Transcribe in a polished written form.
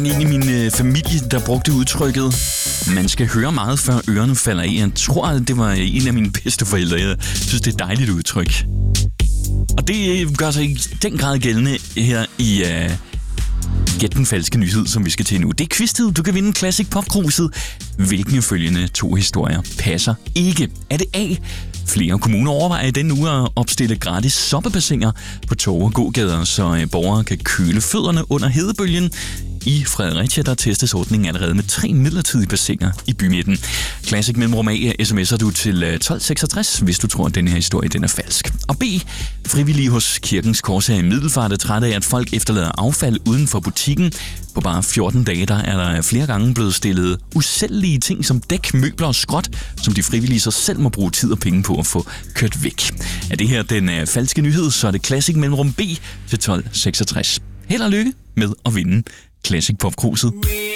En i min familie, der brugte udtrykket, man skal høre meget, før ørerne falder af. Jeg tror, at det var en af mine bedsteforældre. Jeg synes, det er et dejligt udtryk. Og det gør sig i den grad gældende her i Gæt den falske nyhed, som vi skal til nu. Det er quiz-tid. Du kan vinde Classic Pop-kruset. Hvilken af følgende 2 historier passer ikke? Er det A? Flere kommuner overvejer i denne uge at opstille gratis soppebassiner på tog- og gågader, så borgere kan køle fødderne under hedebølgen. I Fredericia, der testes ordningen allerede med 3 midlertidige bassiner i bymidten. Classic mellemrum A sms'er du til 1266, hvis du tror, at denne her historie den er falsk. Og B. Frivillige hos Kirkens Korshær i Middelfart er trætte af, at folk efterlader affald uden for butikken. På bare 14 dage, der er der flere gange blevet stillet usælgelige ting som dæk, møbler og skrot, som de frivillige så selv må bruge tid og penge på at få kørt væk. Er det her den falske nyhed, så er det Classic mellemrum B til 1266. Held og lykke med at vinde Classic Pop-kruset.